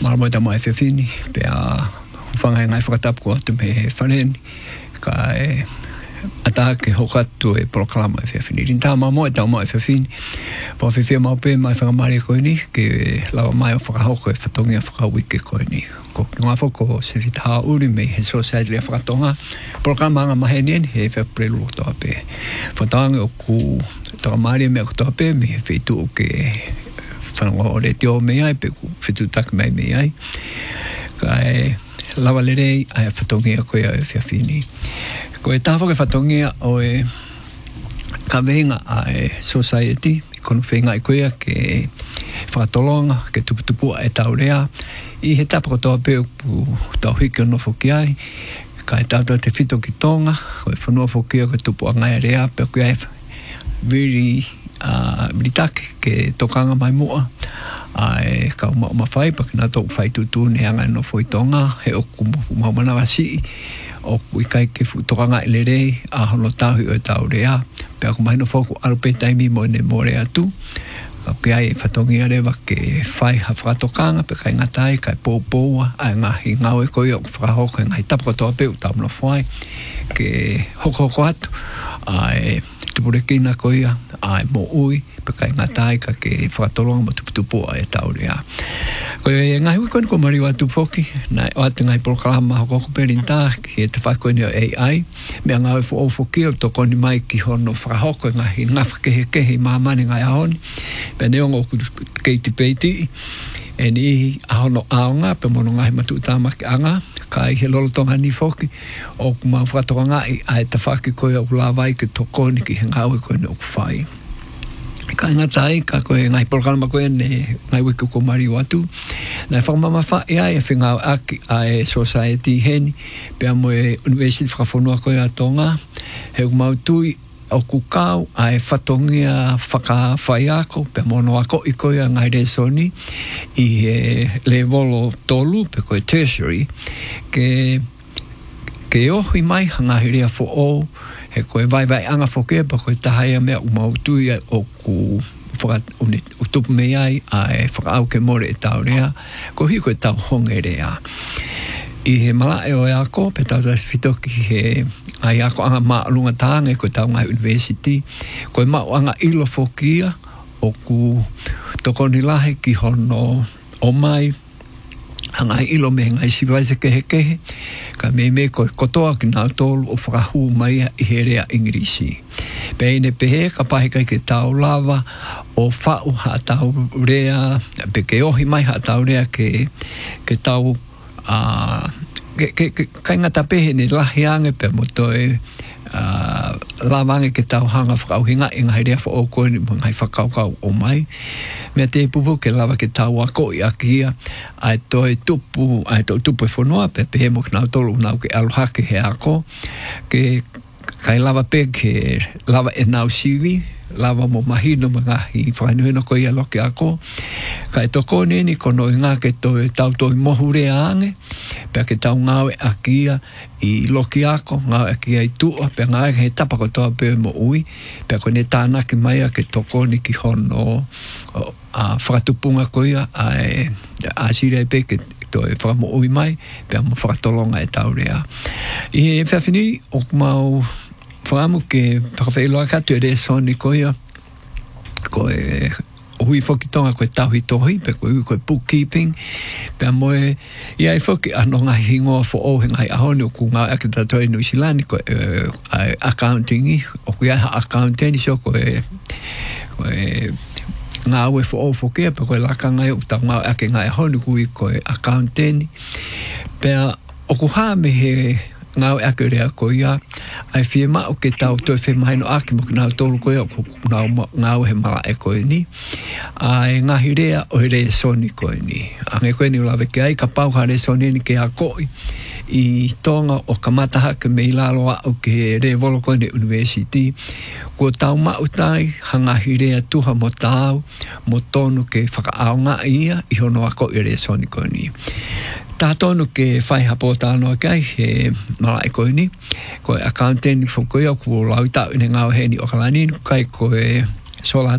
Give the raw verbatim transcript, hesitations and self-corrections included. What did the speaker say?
Mara moita mai fefini, pea whangai ngai whakatapu ko atu me he whaneni, ka e ata ke hokatu e proklama e fefini. Rinta ma mo e tau mo e fefini, pa fefia mau pe mai whangamari e koe ni, ke lawa mai o whakahoko e whatongia whakawike koe ni. Ko ngā whako se whitaha uri me he society lea whakatonga, proklama anga mahe nien, he whapurelu o toa pe. Whatangi o ku takamari me o toa pe, me he whetu o ke whanonga o le teo me ai, pe ku whetu tak mai me ai. Ka e lawa le rei, ai a whatongia koe a e whiawhini. Ko e tāwha ke whatongia o e ka venga a e society, kono whenga i koea ke whakatolonga, ke tuputupua e tau rea, i he tapa ko toa peo pu tau hiki o nofo ki ai, ka e tātua te whito ki tonga, ko e whanua whokia ko tupua ngai rea, peo ki ai very uh, ritake ke tokanga mai mua, a e ka uma uma whai, pa ki nā tōku whai tutu ne anga no fo i tonga, he oku maumana wasi, oku i kai ke tokanga ele rei, a hono tahu o e tau rea, pe aku mai no foku arupe taimi mo ne more atu, ka ki ai whatongia rewa ke whai ha whakatokanga, pe kai ngatai, kai pōpōua, ai ngahi ngau e koe o whakahoka, ngahi tapako toa peu tamuna whai, ke hoko hoko atu, ai tupureki koia, ai mo ui, pe kai ngatai ka ke whakatolonga ma tuputupua e tau rea. Koe e ngahi wikoni ko mariwa atu whoki, na o atu ngai proklama hoko hoko perinta, ki e te whakoini o A I, mea ngau e fo o whoki o tokoni mai ki hono whakahoko, ngahi ngafa kehe kehe mamani ngai ahoni, pe neongo ku keiti peiti, e ni ahono aonga, pe mono ngahi matu utamaki anga, ka i he lolotonga ni whoki, o ku mau whakatoka ngai, a e ta whaki koe o lawai ke tokoni ki he ngau e koe ne o ku whai. Ka ngatai, ka koe ngai polkalama koe ne ngai wiku ko mari watu. Nai whakamama whae ai e whengau aki a e society heni, pea mo e university whakafonua koe a tonga, he umau tui o kukau a e whatongia whaka whai ako, pea mono ako i koe a ngai resoni, i e levolo tolu, pe koe tertiary, ke ke ohi mai hangahirea fo o, he koe vai vai anga whokea, pa koe tahaia mea umau tui o ku utupu mei ai, a e whakaau ke more e tau rea, ko hi koe tau honge rea. I he malae o e ako, pe tau tas whitoki he ai ako anga maa lunga tānga, koe tau ngai university, koe mau anga ilo whokia, o ku tokoni lahe ki hono o mai, anga ilo me ngai siwaise kehe kehe, ka me me koe kotoa ki nā tolu o whakahu mai i he rea Ingirisi. Peine pehe ka pahe kai ke tau lava o whau ha tau rea, pe ke ohi mai ha tau rea ke, ke tau uh, ke, ke, ke, kai ngata pehe ne lahi ange pe mo toe uh, lawange ke tau hanga whakauhinga i ngai rea wha o koe ni ngai whakaukau o mai. Mea te pupu ke lava ke tau ako i akia, ai toi tupu, ai toi tupu e whanua, pe pe he mo ki nau tolu nau ke aluhake he ako, ke kai lava pe ke lava e nau siwi, lava mo mahino mga i whainuhino ko i aloke ako, kai toko nini kono i ngā ke toi tau toi mohure aange, pe ke tau ngau e akia i loki ako, ngau e akia i tua, pe ngau e he tapako toa pe mo ui, pe ko ne tānaki mai a ke toko ni ki hono a whakatupunga koia a e a sirei pe ke to e whakamo ui mai, pe a mo whakatolonga e tau rea. I he whiawhini, o kumau whakamu ke whakawhailoa katu e re soni koia, ko e hui whokitonga koe tauhi tohi, pe koe ui koe bookkeeping, pe a moe, i ai whoki ano ngai hingoa fo o ngai ahone o ku ngā ake tatoe New Zealand, koe uh, accountingi, o ku iai accounting, so koe, koe ngā ue fo o whokea, pe koe laka ngai o tau ngā ake ngai ahone kui koe accounting, pe a o ku haa me he ngau ake rea ko ia, ai whie mao ke tau toi whi maino aki mo ki ngau tolu ko ia, ngau he mala e koe ni, ai ngahi rea o he rea soni koe ni. Ange koe ni ulawe ke ai, ka pau ha rea soni ni ke a koi, i tonga o ka mataha ke me ilaloa o ke rea volo koe ni university, ko tau mao tai, hangahi rea tuha mo tau, mo tonu ke whakaao ngā ia, i hono a koi rea soni koe ni. Tā tonu ke whai hapo tānoa kai, he mala e koe ni, koe accountant whokoia, ko lau tau ine ngau he ni o kalani, kai koe sola